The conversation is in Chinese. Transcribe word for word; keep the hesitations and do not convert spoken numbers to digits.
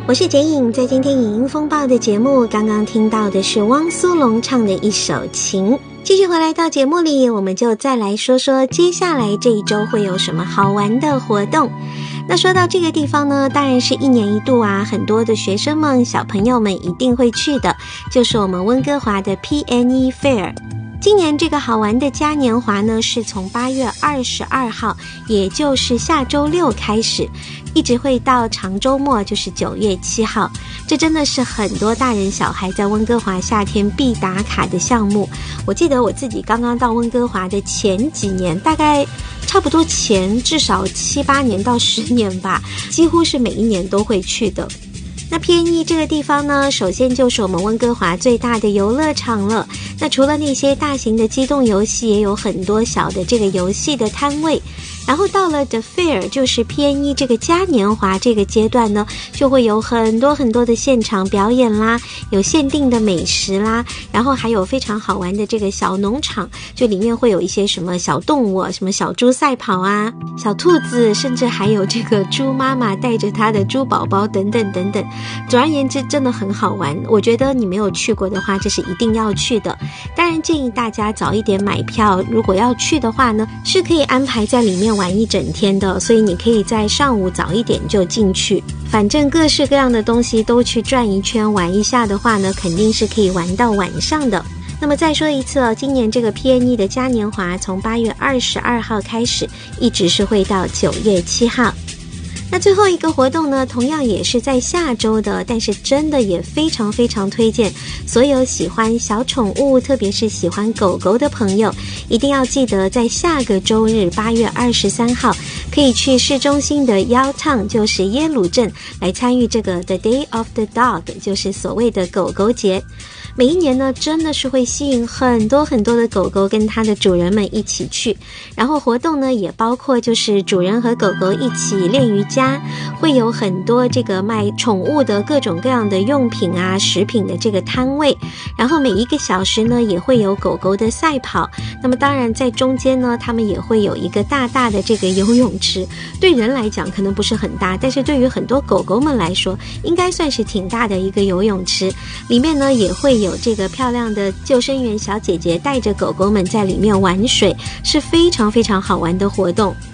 我是洁颖，在今天影音风暴的节目，刚刚听到的是汪苏泷唱的一首《情》。继续回来到节目里，我们就再来说说接下来这一周会有什么好玩的活动。那说到这个地方呢，当然是一年一度啊，很多的学生们、小朋友们一定会去的，就是我们温哥华的 P N E Fair。今年这个好玩的嘉年华呢，是从八月二十二号，也就是下周六开始，一直会到长周末，就是九月七号。这真的是很多大人小孩在温哥华夏天必打卡的项目。我记得我自己刚刚到温哥华的前几年，大概差不多前至少七八年到十年吧，几乎是每一年都会去的。那 P N E 这个地方呢，首先就是我们温哥华最大的游乐场了。那除了那些大型的机动游戏，也有很多小的这个游戏的摊位。然后到了 The Fair， 就是 P N E 这个嘉年华这个阶段呢，就会有很多很多的现场表演啦，有限定的美食啦，然后还有非常好玩的这个小农场，就里面会有一些什么小动物，什么小猪赛跑啊，小兔子，甚至还有这个猪妈妈带着她的猪宝宝等等等等。总而言之，真的很好玩。我觉得你没有去过的话，这是一定要去的。当然建议大家早一点买票，如果要去的话呢，是可以安排在里面玩一整天的，所以你可以在上午早一点就进去。反正各式各样的东西都去转一圈玩一下的话呢，肯定是可以玩到晚上的。那么再说一次哦，今年这个 P N E 的嘉年华从八月二十二号开始，一直是会到九月七号。那最后一个活动呢，同样也是在下周的，但是真的也非常非常推荐所有喜欢小宠物，特别是喜欢狗狗的朋友，一定要记得在下个周日八月二十三号可以去市中心的 Yaletown， 就是耶鲁镇，来参与这个 The Day of the Dog， 就是所谓的狗狗节。每一年呢，真的是会吸引很多很多的狗狗跟它的主人们一起去，然后活动呢也包括就是主人和狗狗一起练瑜伽，会有很多这个卖宠物的各种各样的用品啊、食品的这个摊位，然后每一个小时呢也会有狗狗的赛跑。那么当然在中间呢，他们也会有一个大大的这个游泳池，对人来讲可能不是很大，但是对于很多狗狗们来说，应该算是挺大的一个游泳池。里面呢也会有这个漂亮的救生员小姐姐带着狗狗们在里面玩水，是非常非常好玩的活动。